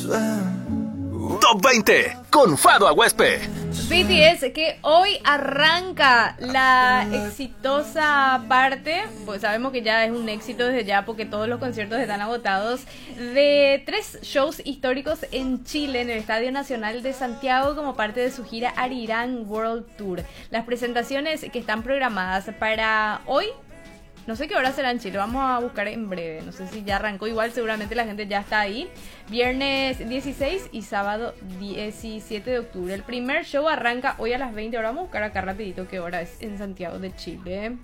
Top 20 con Fado Aguespe. BTS, que hoy arranca la exitosa parte, pues sabemos que ya es un éxito desde ya porque todos los conciertos están agotados, de 3 shows históricos en Chile, en el Estadio Nacional de Santiago, como parte de su gira Arirang World Tour. Las presentaciones que están programadas para hoy, no sé qué hora será en Chile, vamos a buscar en breve, no sé si ya arrancó, igual seguramente la gente ya está ahí. Viernes 16 y sábado 17 de octubre. El primer show arranca hoy a las 20 horas, vamos a buscar acá rapidito qué hora es en Santiago de Chile.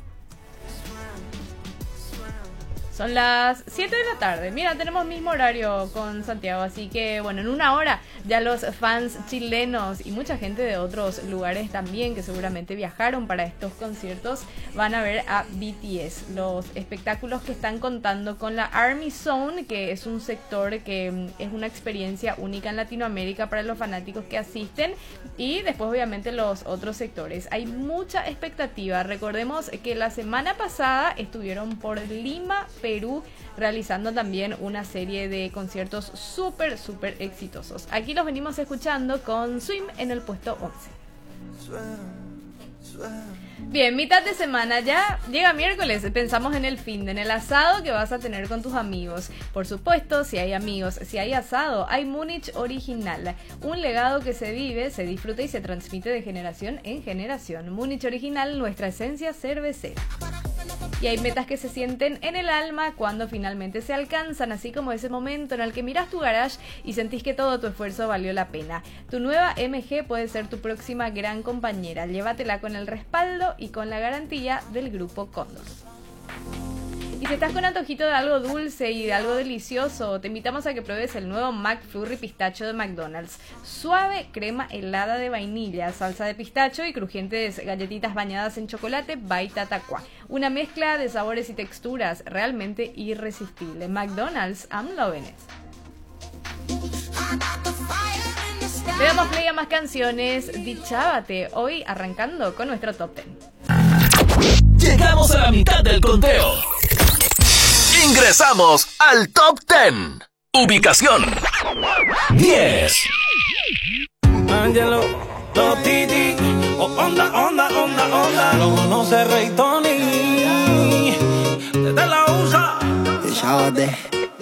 Son las 7 de la tarde. Mira, tenemos mismo horario con Santiago. Así que, bueno, en una hora ya los fans chilenos y mucha gente de otros lugares también que seguramente viajaron para estos conciertos van a ver a BTS. Los espectáculos que están contando con la Army Zone, que es un sector que es una experiencia única en Latinoamérica para los fanáticos que asisten. Y después, obviamente, los otros sectores. Hay mucha expectativa. Recordemos que la semana pasada estuvieron por Lima, Perú, realizando también una serie de conciertos súper exitosos. Aquí los venimos escuchando con Swim en el puesto 11. Bien, mitad de semana ya, llega miércoles, pensamos en el fin, en el asado que vas a tener con tus amigos. Por supuesto, si hay amigos, si hay asado, hay Múnich Original, un legado que se vive, se disfruta y se transmite de generación en generación. Múnich Original, nuestra esencia cervecera. Y hay metas que se sienten en el alma cuando finalmente se alcanzan, así como ese momento en el que miras tu garage y sentís que todo tu esfuerzo valió la pena. Tu nueva MG puede ser tu próxima gran compañera. Llévatela con el respaldo y con la garantía del Grupo Cóndor. Y si estás con antojito de algo dulce y de algo delicioso, te invitamos a que pruebes el nuevo McFlurry Pistacho de McDonald's. Suave crema helada de vainilla, salsa de pistacho y crujientes galletitas bañadas en chocolate by Tataqua. Una mezcla de sabores y texturas realmente irresistible. McDonald's, I'm loving it. Le damos play a más canciones. Dichábate, hoy arrancando con nuestro Top 10. Llegamos a la mitad del conteo. Ingresamos al Top 10. Ubicación 10. Angelo, Totiti, onda. Lo conoce Rey Tony. Desde la USA. Dichábate.